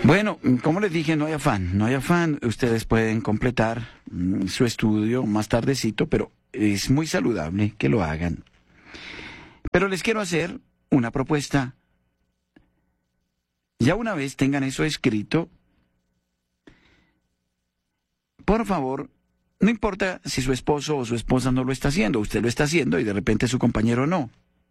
Bueno, como les dije, no hay afán, no hay afán. Ustedes pueden completar su estudio más tardecito, pero es muy saludable que lo hagan. Pero les quiero hacer una propuesta. Ya una vez tengan eso escrito, por favor, no importa si su esposo o su esposa no lo está haciendo, usted lo está haciendo y de repente su compañero no.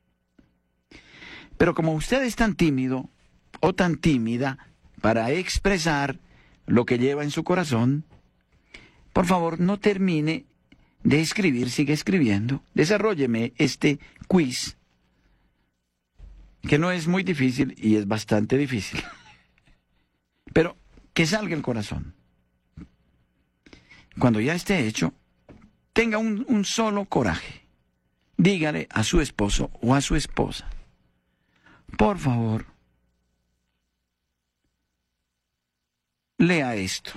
Pero como usted es tan tímido o tan tímida para expresar lo que lleva en su corazón, por favor, no termine de escribir, sigue escribiendo. Desarrólleme este quiz, que no es muy difícil y es bastante difícil. Pero que salga el corazón. Cuando ya esté hecho, tenga un solo coraje. Dígale a su esposo o a su esposa: por favor, lea esto.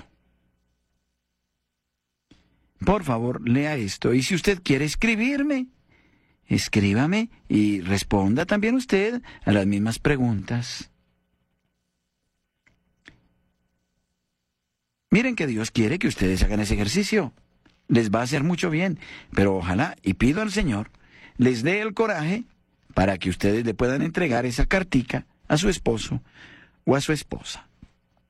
Por favor, lea esto. Y si usted quiere escribirme, escríbame y responda también usted a las mismas preguntas. Miren que Dios quiere que ustedes hagan ese ejercicio. Les va a hacer mucho bien, pero ojalá, y pido al Señor, les dé el coraje para que ustedes le puedan entregar esa cartica a su esposo o a su esposa.